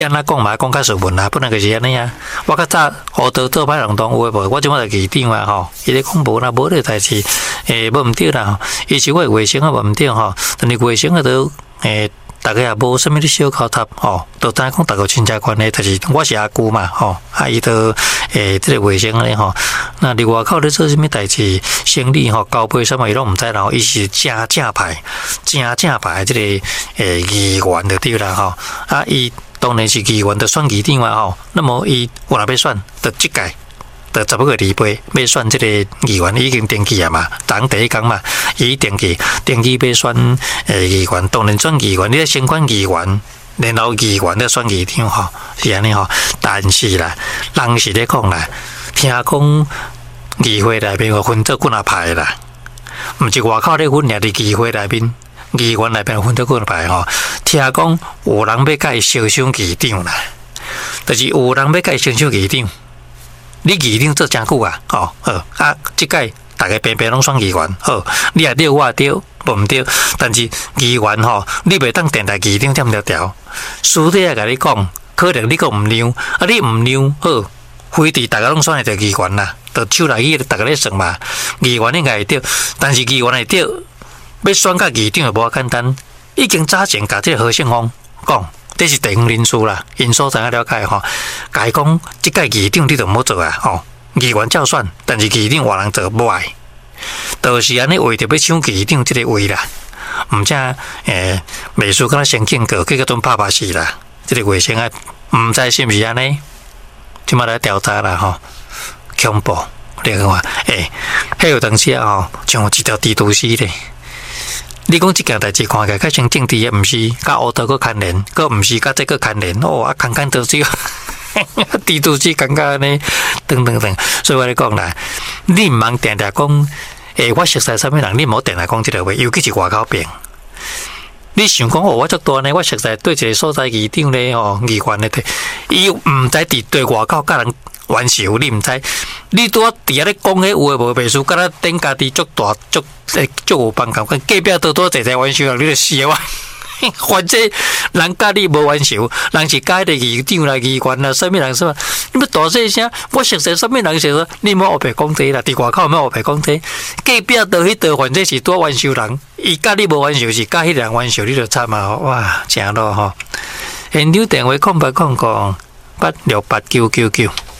安那讲嘛，讲较顺文啊，本来就是安尼啊。我较早学道做歹人当有诶无？我即摆就议长啊吼，伊咧讲无啦，无咧代志，无毋对啦。伊是我卫生啊无毋对吼，但是卫生啊都大家也无啥物咧小考塔吼，都知影讲大家亲戚关系，但是我是阿姑嘛吼，伊都即个卫生咧吼。那伫外口咧做啥物代志，生理吼交配啥物伊拢毋知，然后伊是正牌即个议员就对啦吼。伊当然是议员的选议长嘛吼，那么伊有若要选，就即届。就11月2日要选这个议员已经登记啊嘛，当第一天嘛，伊登记要选议员，当然选议员，你咧先选议员，然后议员咧选议长吼，是安尼吼。但是啦，人是咧讲啦，听讲议会内面有分做几啊派啦，毋是外口咧分，也伫议会内面。议员内面分做几派吼，听讲有人要甲伊相选议长啦，就是有人要甲伊相选议长。你议长做真久啊，吼，即届大家平平拢选议员，好，你也对，我也对，无毋对，但是议员吼，你袂当电台议长点条条，私底下甲你讲，可能你个毋让，你毋让，好，非得大家拢选会着议员啦，就手内去大家咧算嘛，议员应该会对，但是议员会对，要选甲议长就无简单，已经早前甲即个何信峰讲。这是地方人士啦，因所知影了解吼。甲伊讲，即届议长你就毋好做啊，吼。议员照选，但是议长换人做无爱，就是安尼为着要抢议长即个位啦。毋则秘书敢若先见过，结果都拍死啦。即个卫生啊，毋知是毋是安尼？即马来调查啦吼，恐怖！你看话，迄有当时啊吼，像一条蜘蛛丝咧。你讲即件代志看起来较像政治也毋是，甲乌道个牵连，个毋是甲这个牵连，牵到只蜘蛛丝感觉安尼，等，所以我咧讲啦，你毋通定定讲，我熟悉啥物人，你毋好定定讲即个话，尤其是外口边。你想讲我足大呢，我熟悉对一个所在议长咧议员咧，伊毋知伫对外口甲人玩笑，你毋知，你拄啊伫遐咧讲迄有诶无秘书，敢若顶家己足大足有办法，隔壁多坐玩笑，你就死啊！反正人甲你无玩笑，人是甲迄个议长啦、议员啦，啥物人什么？你要大细声，我熟悉啥物人熟悉，你莫黑白讲这啦，伫外口莫黑白讲这。隔壁倒迄倒，反正是多玩笑人，伊甲你无玩笑，是甲迄人玩笑，你就惨啊！哇，正咯吼！现场电话0800868999。